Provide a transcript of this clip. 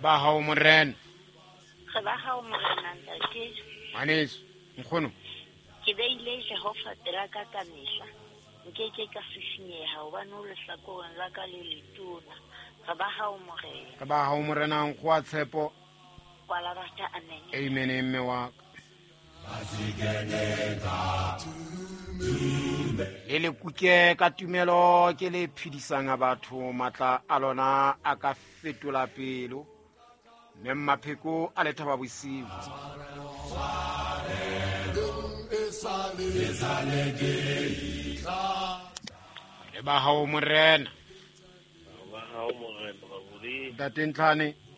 ba hao morena Re ba hao morena ntate. ngwaneso nkgono Ke beile Jehova pela ka mehla. Nkeke ka sisinyeha hobane o lehlakoreng la ka le letona. Re ba hao morena. ka ba hao morena nkgoa tshepo Kwala rata amen. amen mme wa ka le lekuke ka tumelo ke le phedisang a batho matla a lona a ka fetola pelo mme mapheko a lethaba bosiu le ba hao morena Ba hao morena ba bodi. ntate Ntlhane